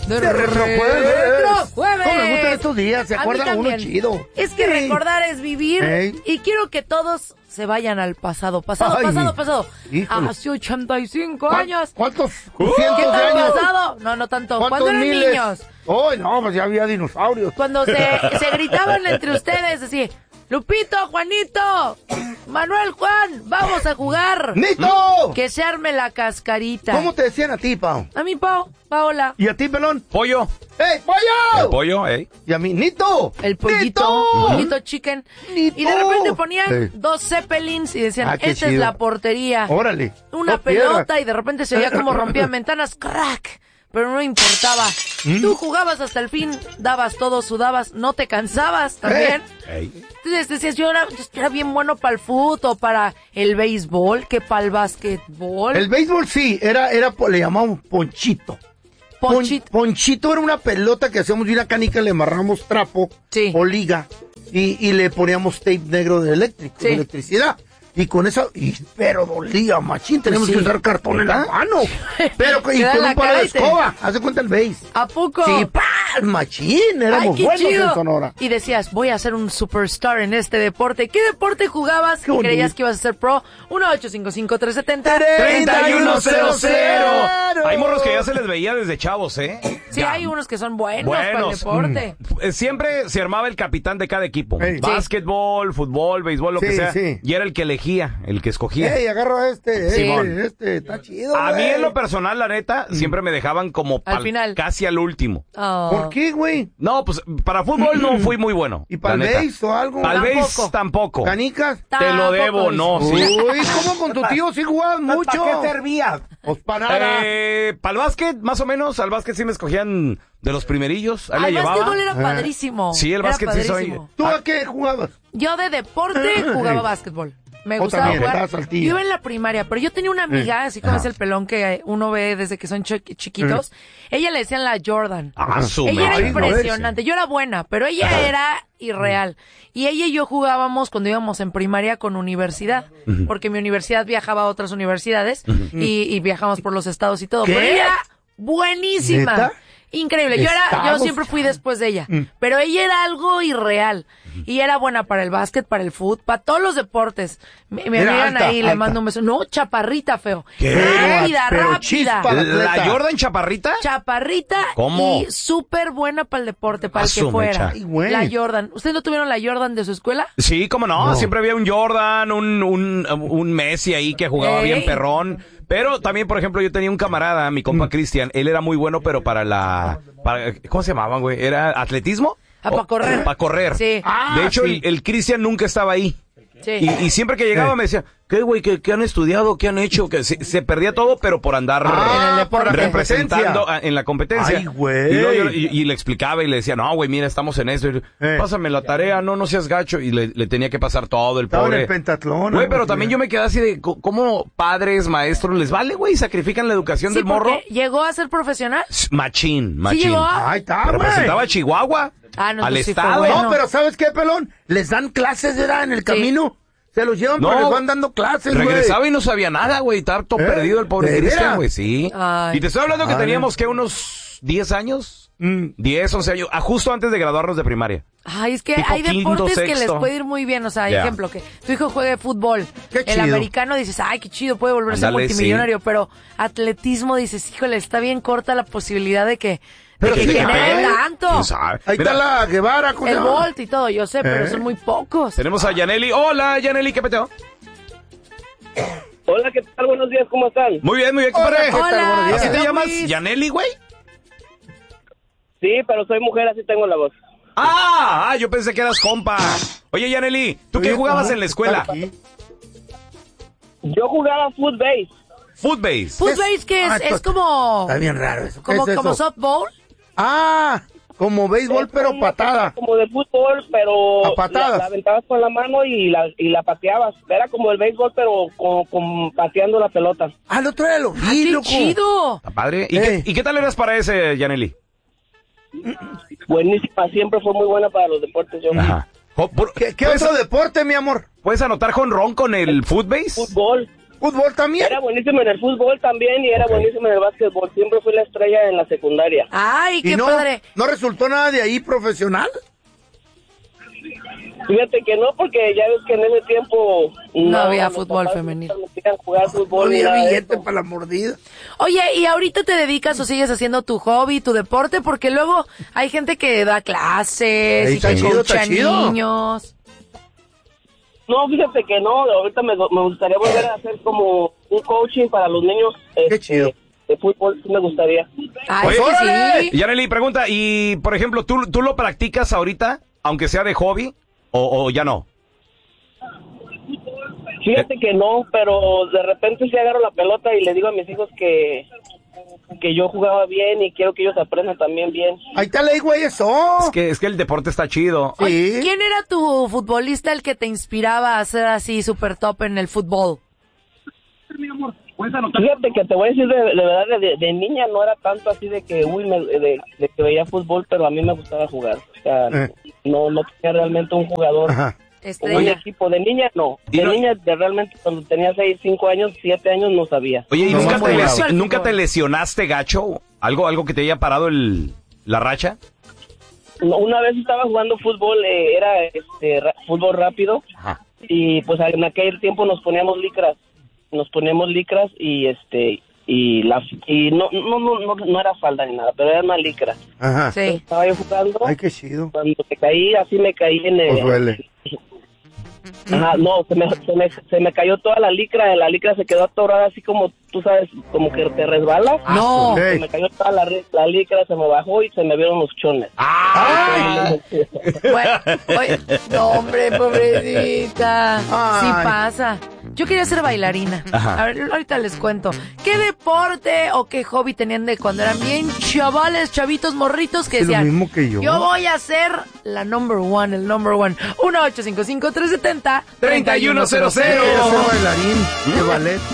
De Retro Jueves. ¿Cómo me gustan estos días? ¿Se A mí acuerda uno también. chido? Es que recordar es vivir. Y quiero que todos se vayan al pasado. Pasado. Híjole. Hace 85 años. ¿Cuántos ¿Qué cientos de tal años? pasado? No tanto. ¿Cuántos Cuando eran miles? niños. No, pues ya había dinosaurios. Cuando se gritaban entre ustedes así, Lupito, Juanito, Manuel, Juan, vamos a jugar. ¡Nito! Que se arme la cascarita. ¿Cómo te decían a ti, Pao? A mí, Paola. ¿Y a ti, Pelón? Pollo. ¡Ey, pollo! El pollo, ¿eh? Y a mí, ¡Nito! El pollito. ¡Nito! Pollito chicken. ¡Nito! Y de repente ponían Sí. 2 zeppelins y decían, Qué esta es chido. la portería. Órale. Una No pierdas. pelota y de repente se veía como rompían ventanas, crack. Pero no importaba. Tú jugabas hasta el fin, dabas todo, sudabas, no te cansabas también. Entonces decías, yo era bien bueno para el fútbol o para el béisbol, que para el básquetbol. El béisbol sí, le llamamos ponchito. Ponchito era una pelota que hacíamos de una canica, le amarramos trapo o liga y le poníamos tape negro de electricidad. Y con eso, pero dolía, machín, tenemos que usar cartón en la mano. Pero y con un palo de escoba, hace cuenta el béis. ¿A poco? Sí, machín, éramos buenos en Sonora. Y decías, voy a ser un superstar en este deporte. ¿Qué deporte jugabas y creías que ibas a ser pro? 1-855-370-3100. Hay morros que ya se les veía desde chavos, ¿eh? Sí, ya. hay unos que son buenos para el deporte. Siempre se armaba el capitán de cada equipo. Básquetbol, fútbol, béisbol, lo que sea. Sí. Y era el que elegía, el que escogía. Agarro a este, Simón. está chido, A mí en lo personal, la neta, siempre me dejaban como al final. Casi al último. ¿Por qué, güey? No, pues para fútbol no fui muy bueno. ¿Y para el béis o algo? Para el béis tampoco. ¿Canicas? Te lo debo, no, sí. Uy, ¿cómo con tu tío sí jugabas mucho? ¿Para qué servía? Pues para nada. Para el básquet, más o menos, al básquet sí me escogían de los primerillos. Ahí El la llevaba. básquetbol era padrísimo. Sí, el básquet sí soy. ¿Tú a qué jugabas? Yo de deporte jugaba básquetbol. Me gustaba jugar. Yo iba en la primaria, pero yo tenía una amiga, así como es el pelón que uno ve desde que son chiquitos. Ella le decían la Jordan. Ella era impresionante. Yo era buena, pero ella era irreal. Y ella y yo jugábamos cuando íbamos en primaria con universidad, porque mi universidad viajaba a otras universidades y viajábamos por los estados y todo. ¿Qué? Pero ella era buenísima. ¿Neta? Increíble. Yo siempre fui después de ella, pero ella era algo irreal. Y era buena para el básquet, para el fútbol, para todos los deportes. Me miran ahí, le mando un beso. No, chaparrita, feo. ¿Qué? Rápida. ¿La Jordan chaparrita? Chaparrita. ¿Cómo? Y súper buena para el deporte, para el que fuera. La Jordan. ¿Ustedes no tuvieron la Jordan de su escuela? Sí, cómo no. Siempre había un Jordan, un Messi ahí que jugaba bien perrón. Pero también, por ejemplo, yo tenía un camarada, mi compa Cristian. Él era muy bueno, pero para ¿cómo se llamaban, güey? ¿Era atletismo? Para correr. Para correr. Sí. De hecho, el Cristian nunca estaba ahí. Sí. Y siempre que llegaba me decía, ¿qué, güey? ¿Qué han estudiado? ¿Qué han hecho? Que se perdía todo, pero por andar en el deporte. representando en la competencia. Ay, güey. Y le explicaba y le decía, no, güey, mira, estamos en esto. Pásame la tarea, no seas gacho. Y le tenía que pasar todo el Estaba pobre. en el pentatlón. Güey, pero también yo me quedé así de, ¿cómo padres, maestros, les vale, güey? ¿Sacrifican la educación del morro? ¿Llegó a ser profesional? Machín. ¿Sí llegó? Ahí está, güey. Representaba a Chihuahua. No, al pues sí fue estado. bueno. No, pero ¿sabes qué, pelón? Les dan clases, ¿verdad? En el camino. Se los llevan, pero les van dando clases, güey. Regresaba y no sabía nada, güey. Estaba todo perdido el pobre Cristian, güey, sí. Ay. Y te estoy hablando que teníamos, ¿qué? Unos 10 años. 10, 11 años. Justo antes de graduarnos de primaria. Ay, es que Tipo hay deportes quinto, que les sexto. puede ir muy bien. O sea, ejemplo, que tu hijo juegue fútbol. Qué El chido. americano dices, ay, qué chido, puede volverse Ándale, multimillonario. Pero atletismo dices, híjole, está bien corta la posibilidad de que Pero que sí, genere ¿eh? tanto. ¿Quién sabe? Ahí Mira, está la Guevara. ¿cómo se El llama? Bolt y todo, yo sé, pero son muy pocos. tenemos a Yaneli. Hola, Yaneli, ¿qué peteo? Hola, ¿qué tal? Buenos días, ¿cómo están? Muy bien, compadre. ¿qué tal? Buenos Hola, días. ¿Así te Luis. llamas? ¿Yaneli, güey? Sí, pero soy mujer, así tengo la voz. Yo pensé que eras compa. Oye, Yaneli, ¿tú qué Oye, jugabas ¿cómo en la escuela? está aquí? Yo jugaba footbase. Footbase. Footbase, que es como... Está bien raro eso. ¿Qué Como, es eso? como softball. Como béisbol, pero Como- patada. Como de fútbol, pero A patadas. la aventabas con la mano y la pateabas. Era como el béisbol, pero con pateando la pelota. El otro era lo vi, ¡Qué loco. chido! Está padre. ¿Y qué tal eras para ese, Yaneli? Buenísima, siempre fue muy buena para los deportes. Yo. Ajá. ¿Qué otro deporte, mi amor? ¿Puedes anotar jonrón con el footbase? Fútbol. ¿Fútbol también? Era buenísimo en el fútbol también y era buenísimo en el básquetbol. Siempre fui la estrella en la secundaria. ¡Ay, qué padre! ¿No resultó nada de ahí profesional? Fíjate que no, porque ya ves que en ese tiempo no había fútbol femenino. No querían jugar fútbol. No había billete para la mordida. Oye, ¿y ahorita te dedicas o sigues haciendo tu hobby, tu deporte? Porque luego hay gente que da clases y que coacha niños. No, fíjate que no. Ahorita me gustaría volver a hacer como un coaching para los niños. Qué chido. De fútbol, sí me gustaría. Ay, sí. Yaneli, pregunta, y por ejemplo, ¿tú lo practicas ahorita, aunque sea de hobby, o ya no? Fíjate que no, pero de repente sí agarro la pelota y le digo a mis hijos que yo jugaba bien y quiero que ellos aprendan también bien. Ahí está ley, güey, eso. Es que el deporte está chido. Sí. Oye, ¿quién era tu futbolista el que te inspiraba a ser así súper top en el fútbol? Fíjate que te voy a decir de verdad, de niña no era tanto así de que, de que veía fútbol, pero a mí me gustaba jugar. O sea, no tenía realmente un jugador. Ajá. Un equipo. De niña no. De niña realmente cuando tenía 6, 5 años, 7 años no sabía. Oye, ¿y nunca te lesionaste, gacho? ¿Algo que te haya parado la racha? No, una vez estaba jugando fútbol, era fútbol rápido. Ajá. Y pues en aquel tiempo nos poníamos licras y no era falda ni nada, pero era una licra. Ajá. Sí. Estaba yo jugando. Ay, qué chido. Cuando me caí en el... Pues duele. Ajá, no, se me cayó toda la licra se quedó atorada así como, tú sabes, como que te resbala. No. Okay. Se me cayó toda la licra, se me bajó y se me vieron los chones. ¡Ay! Bueno, oye, no, hombre, pobrecita. Ay. Sí pasa. Yo quería ser bailarina. Ajá. A ver, ahorita les cuento. ¿Qué deporte o qué hobby tenían de cuando eran bien chavitos, morritos que Sí, decían? lo mismo que yo. Yo voy a ser el number one. 1-855-370-3100. Quiero ser bailarín de ballet.